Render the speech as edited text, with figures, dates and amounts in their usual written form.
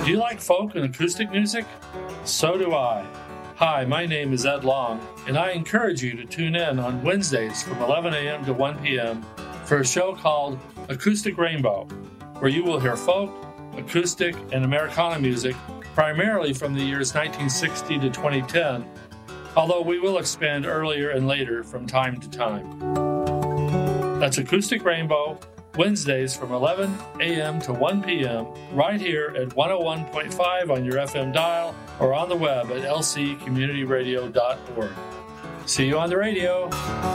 Do you like folk and acoustic music? So do I. Hi, my name is Ed Long, and I encourage you to tune in on Wednesdays from 11 a.m. to 1 p.m. for a show called Acoustic Rainbow, where you will hear folk, acoustic, and Americana music, primarily from the years 1960 to 2010, although we will expand earlier and later from time to time. That's Acoustic Rainbow, Wednesdays from 11 a.m. to 1 p.m. right here at 101.5 on your FM dial or on the web at lccommunityradio.org. See you on the radio.